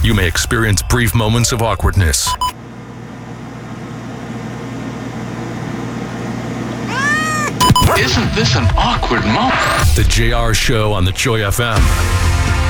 You may experience brief moments of awkwardness. Isn't this an awkward moment? The JR Show on the Joy FM.